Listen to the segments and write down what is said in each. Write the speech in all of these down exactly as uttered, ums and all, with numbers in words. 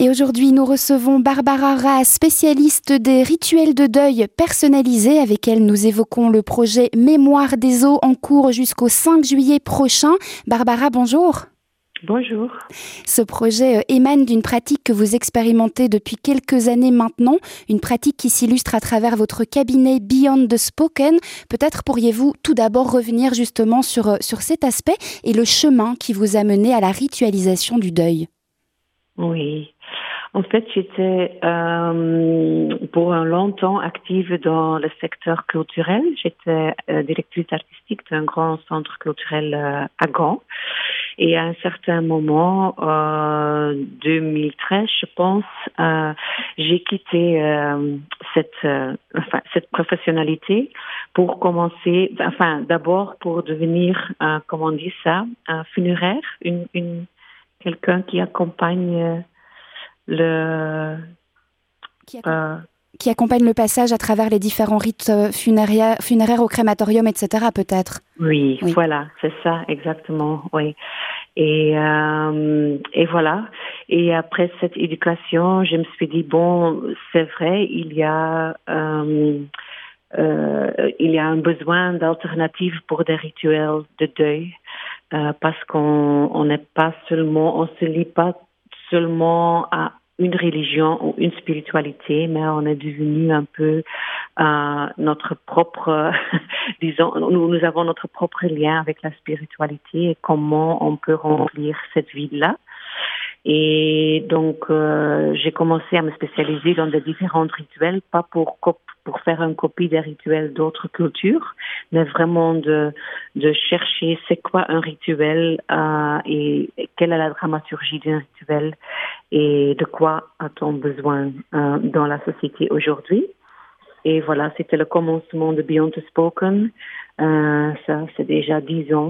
Et aujourd'hui, nous recevons Barbara Raa, spécialiste des rituels de deuil personnalisés. Avec elle, nous évoquons le projet Mémoire des eaux en cours jusqu'au cinq juillet prochain. Barbara, bonjour. Bonjour. Ce projet émane d'une pratique que vous expérimentez depuis quelques années maintenant, une pratique qui s'illustre à travers votre cabinet Beyond the Spoken. Peut-être pourriez-vous tout d'abord revenir justement sur, sur cet aspect et le chemin qui vous a mené à la ritualisation du deuil. Oui. En fait, j'étais euh, pour un long temps active dans le secteur culturel. J'étais euh, directrice artistique d'un grand centre culturel euh, à Gand. Et à un certain moment, euh, deux mille treize, je pense, euh, j'ai quitté euh, cette, euh, enfin, cette professionnalité pour commencer, enfin, d'abord pour devenir, euh, comment on dit ça, un funéraire, une, une quelqu'un qui accompagne euh, le qui, accom- euh, qui accompagne le passage à travers les différents rites funéraires, funéraires au crématorium, et cetera peut-être. Oui, oui. Voilà, c'est ça, exactement, oui. Et, euh, et voilà. Et après cette éducation, je me suis dit, bon, c'est vrai, il y a... Euh, euh, il y a un besoin d'alternatives pour des rituels de deuil, euh, parce qu'on n'est pas seulement, on se lie pas seulement à une religion ou une spiritualité, mais on est devenu un peu euh, notre propre, disons, nous, nous avons notre propre lien avec la spiritualité et comment on peut remplir cette vie-là. Et donc, euh, j'ai commencé à me spécialiser dans des différents rituels, pas pour pour faire une copie des rituels d'autres cultures, mais vraiment de de chercher c'est quoi un rituel euh, et quelle est la dramaturgie d'un rituel et de quoi a-t-on besoin euh, dans la société aujourd'hui. Et voilà, c'était le commencement de Beyond the Spoken. Euh, ça, c'est déjà dix ans.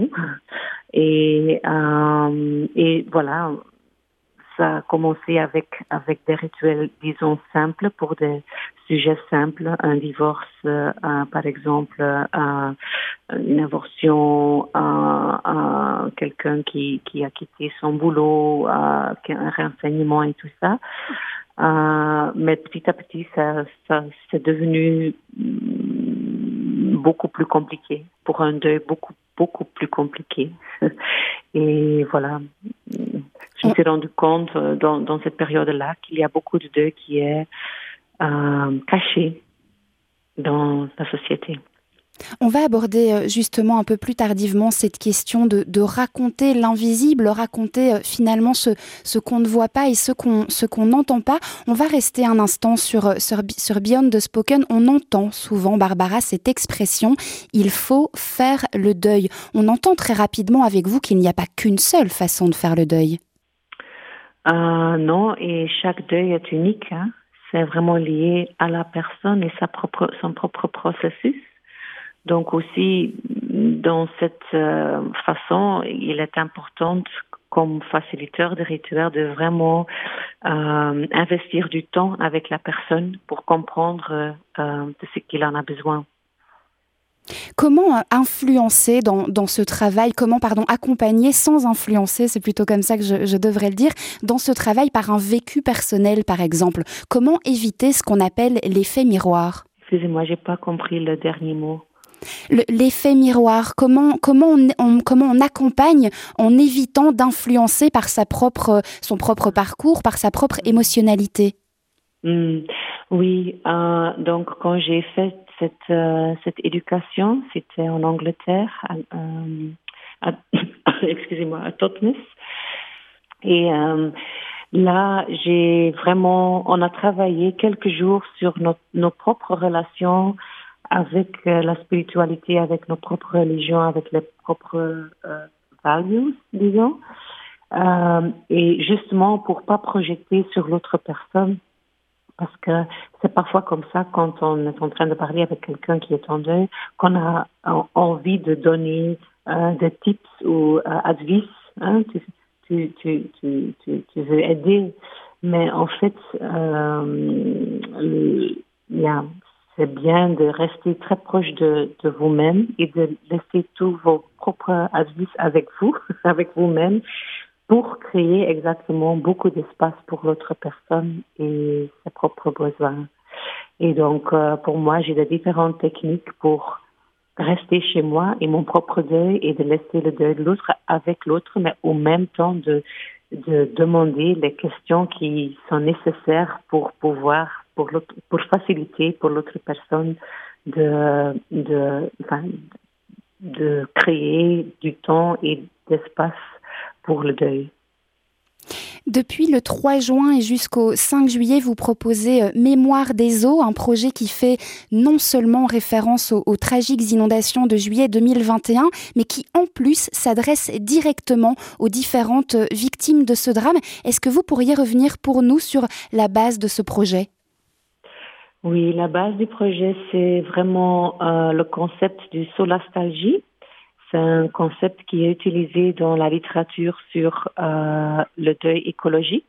Et euh, et voilà. Ça a commencé avec avec des rituels, disons, simples pour des sujets simples, un divorce, euh, par exemple, euh, une avortion, euh, euh, quelqu'un qui, qui a quitté son boulot, euh, un renseignement et tout ça. Euh, mais petit à petit, ça, ça c'est devenu beaucoup plus compliqué, pour un deuil beaucoup, beaucoup plus compliqué. Et voilà, je me suis rendu compte dans, dans cette période-là qu'il y a beaucoup de deuil qui est euh, caché dans la société. On va aborder justement un peu plus tardivement cette question de, de raconter l'invisible, raconter finalement ce, ce qu'on ne voit pas et ce qu'on ce qu'on n'entend pas. On va rester un instant sur, sur, sur Beyond the Spoken. On entend souvent, Barbara, cette expression « il faut faire le deuil ». On entend très rapidement avec vous qu'il n'y a pas qu'une seule façon de faire le deuil. Euh, non, et chaque deuil est unique. Hein. C'est vraiment lié à la personne et sa propre, son propre processus. Donc aussi, dans cette euh, façon, il est important comme facilitateur de rituels de vraiment euh, investir du temps avec la personne pour comprendre euh, de ce qu'il en a besoin. Comment influencer dans, dans ce travail, comment pardon, accompagner sans influencer, c'est plutôt comme ça que je, je devrais le dire, dans ce travail par un vécu personnel par exemple. Comment éviter ce qu'on appelle l'effet miroir ? Excusez-moi, j'ai pas compris le dernier mot. Le, l'effet miroir, comment, comment, on, on, comment on accompagne en évitant d'influencer par sa propre, son propre parcours, par sa propre émotionnalité. Mmh, oui, euh, donc quand j'ai fait cette, euh, cette éducation, c'était en Angleterre, à, euh, à, excusez-moi, à Totnes. Et euh, là, j'ai vraiment, on a travaillé quelques jours sur nos, nos propres relations avec euh, la spiritualité, avec nos propres religions, avec les propres euh, values, disons. Euh, et justement, pour pas projeter sur l'autre personne, parce que c'est parfois comme ça, quand on est en train de parler avec quelqu'un qui est en deuil, qu'on a envie de donner euh, des tips ou euh, advice. Hein, tu, tu, tu, tu, tu, tu veux aider, mais en fait, euh, le, yeah, c'est bien de rester très proche de, de vous-même et de laisser tous vos propres advices avec vous, avec vous-même, pour créer exactement beaucoup d'espace pour l'autre personne et ses propres besoins. Et donc, euh, pour moi, j'ai des différentes techniques pour rester chez moi et mon propre deuil et de laisser le deuil de l'autre avec l'autre, mais au même temps de, de demander les questions qui sont nécessaires pour pouvoir, pour, l'autre, pour faciliter pour l'autre personne de, de, enfin, de créer du temps et d'espace pour le deuil. Depuis le trois juin et jusqu'au cinq juillet, vous proposez Mémoire des eaux, un projet qui fait non seulement référence aux, aux tragiques inondations de juillet deux mille vingt et un, mais qui en plus s'adresse directement aux différentes victimes de ce drame. Est-ce que vous pourriez revenir pour nous sur la base de ce projet ? Oui, la base du projet, c'est vraiment euh, le concept du solastalgie. C'est un concept qui est utilisé dans la littérature sur euh, le deuil écologique.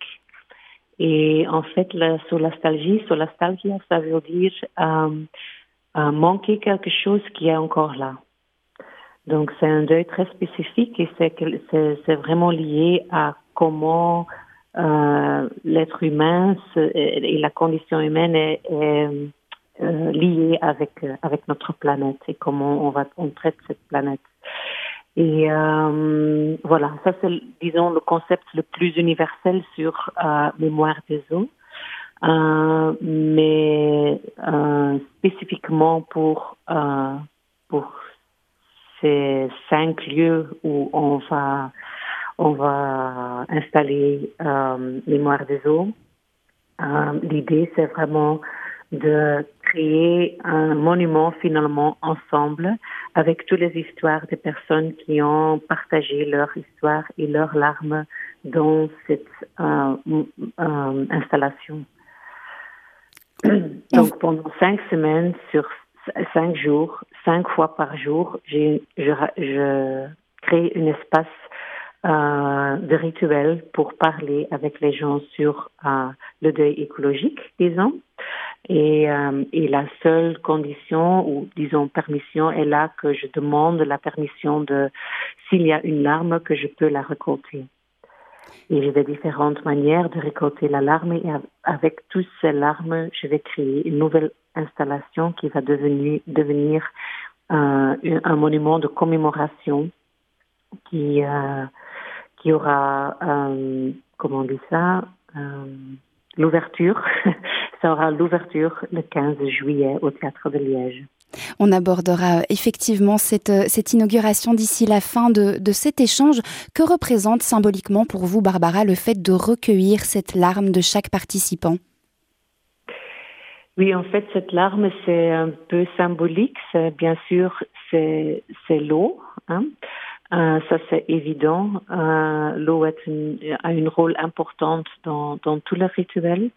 Et en fait, la solastalgie, solastalgia, ça veut dire euh, euh, manquer quelque chose qui est encore là. Donc, c'est un deuil très spécifique et c'est, c'est, c'est vraiment lié à comment euh, l'être humain se, et la condition humaine est, est euh, liée avec, avec notre planète et comment on, va, on traite cette planète. Et euh, voilà, ça c'est, disons, le concept le plus universel sur euh, Mémoire des eaux. Euh, mais euh, spécifiquement pour, euh, pour ces cinq lieux où on va, on va installer euh, Mémoire des eaux, euh, l'idée c'est vraiment de créer un monument finalement ensemble avec toutes les histoires des personnes qui ont partagé leur histoire et leurs larmes dans cette euh, euh, installation. Donc pendant cinq semaines, sur cinq jours, cinq fois par jour, j'ai, je, je crée un espace euh, de rituel pour parler avec les gens sur euh, le deuil écologique, disons. Et, euh, et la seule condition, ou disons permission, est là que je demande la permission de, s'il y a une larme, que je peux la récolter. Et j'ai des différentes manières de récolter la larme et avec toutes ces larmes, je vais créer une nouvelle installation qui va devenir, devenir euh, un monument de commémoration qui, euh, qui aura, euh, comment on dit ça, euh, l'ouverture. Ça aura l'ouverture le quinze juillet au Théâtre de Liège. On abordera effectivement cette, cette inauguration d'ici la fin de, de cet échange. Que représente symboliquement pour vous, Barbara, le fait de recueillir cette larme de chaque participant ? Oui, en fait, cette larme, c'est un peu symbolique. C'est, bien sûr, c'est, c'est l'eau. Hein. Euh, ça, c'est évident. Euh, l'eau est une, a un rôle important dans, dans tout le rituel.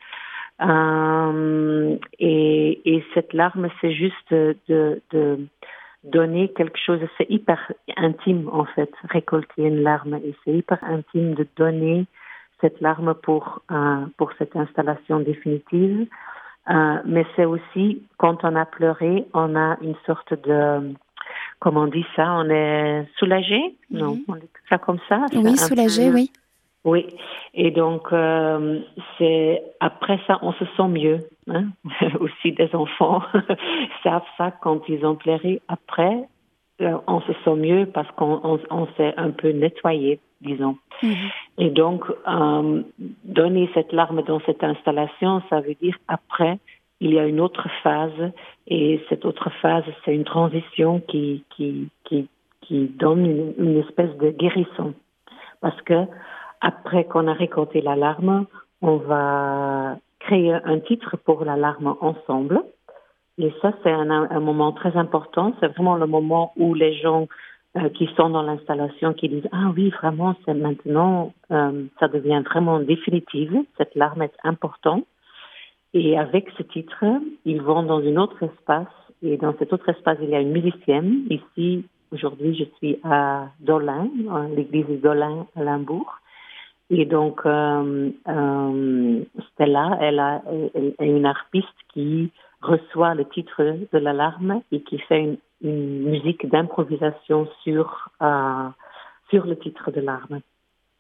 Euh, et, et cette larme, c'est juste de, de donner quelque chose, c'est hyper intime en fait, récolter une larme, et c'est hyper intime de donner cette larme pour, euh, pour cette installation définitive. Euh, mais c'est aussi, quand on a pleuré, on a une sorte de, comment on dit ça, on est soulagé, mm-hmm. Non, on dit ça comme ça. Oui, soulagé, peu... oui. Oui, et donc euh, c'est après ça on se sent mieux. Hein? Aussi des enfants savent ça quand ils ont pleuré. Après, euh, on se sent mieux parce qu'on on, on s'est un peu nettoyé, disons. Mm-hmm. Et donc euh, donner cette larme dans cette installation, ça veut dire après il y a une autre phase et cette autre phase c'est une transition qui qui qui qui donne une, une espèce de guérison parce que après qu'on a récolté la larme, on va créer un titre pour la larme ensemble. Et ça, c'est un, un moment très important. C'est vraiment le moment où les gens euh, qui sont dans l'installation qui disent « Ah oui, vraiment, c'est maintenant, euh, ça devient vraiment définitif. Cette larme est importante. » Et avec ce titre, ils vont dans un autre espace. Et dans cet autre espace, il y a une musicienne. Ici, aujourd'hui, je suis à Dolin, à l'église de Dolin à Limbourg. Et donc, euh, euh, Stella, elle, a, elle est une harpiste qui reçoit le titre de la larme et qui fait une, une musique d'improvisation sur, euh, sur le titre de larme.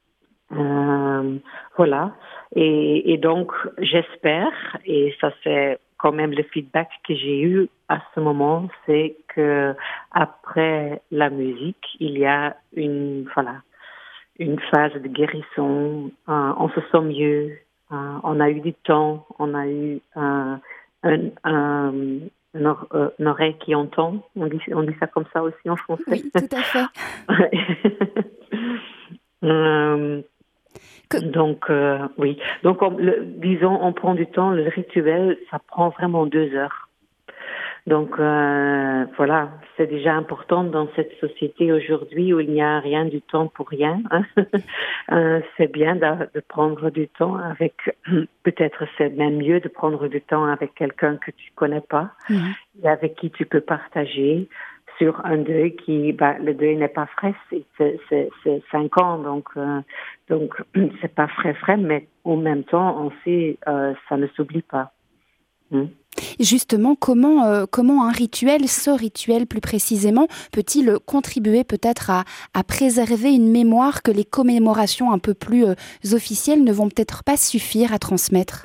Euh, voilà. Et, et donc, j'espère, et ça c'est quand même le feedback que j'ai eu à ce moment, c'est que après la musique, il y a une, voilà, une phase de guérison. Euh, on se sent mieux. Euh, on a eu du temps. On a eu euh, un, un, une, or- euh, une oreille qui entend. On dit, on dit ça comme ça aussi en français. Oui, tout à fait. euh, Que... donc, euh, oui. Donc, on, le, disons, on prend du temps. Le rituel, ça prend vraiment deux heures. Donc, euh, voilà, c'est déjà important dans cette société aujourd'hui où il n'y a rien du temps pour rien. Hein. euh, c'est bien de, de prendre du temps avec, peut-être c'est même mieux de prendre du temps avec quelqu'un que tu connais pas mmh. et avec qui tu peux partager sur un deuil qui, bah, le deuil n'est pas frais, c'est, c'est, c'est, c'est cinq ans, donc, euh, donc c'est pas frais frais, mais en même temps, on sait, euh, ça ne s'oublie pas. Mmh. Justement, comment, euh, comment un rituel, ce rituel plus précisément, peut-il contribuer peut-être à, à préserver une mémoire que les commémorations un peu plus euh, officielles ne vont peut-être pas suffire à transmettre?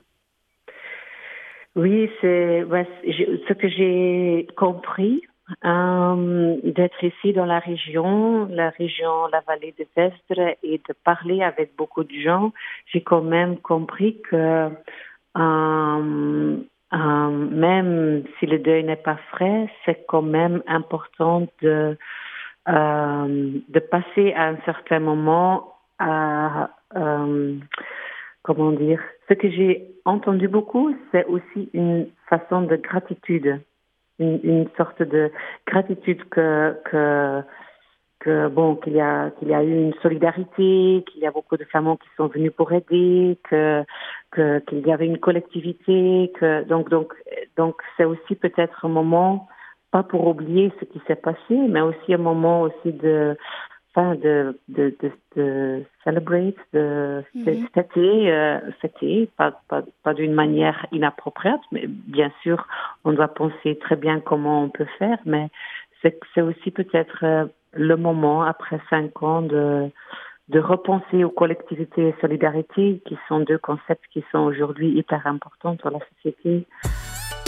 Oui, c'est ouais, ce que j'ai compris euh, d'être ici dans la région, la région, la vallée de Vestre, et de parler avec beaucoup de gens. J'ai quand même compris que euh, Euh, même si le deuil n'est pas frais, c'est quand même important de, euh, de passer à un certain moment à, euh, comment dire, ce que j'ai entendu beaucoup, c'est aussi une façon de gratitude, une, une sorte de gratitude que, que que bon qu'il y a qu'il y a eu une solidarité, qu'il y a beaucoup de femmes qui sont venues pour aider, que que qu'il y avait une collectivité, que donc donc donc c'est aussi peut-être un moment pas pour oublier ce qui s'est passé, mais aussi un moment aussi de enfin de de de, de celebrate, de mm-hmm. fêter, euh, fêter, pas pas pas d'une manière inappropriate, mais bien sûr on doit penser très bien comment on peut faire, mais c'est c'est aussi peut-être euh, le moment, après cinq ans, de, de repenser aux collectivités et solidarité, qui sont deux concepts qui sont aujourd'hui hyper importants pour la société.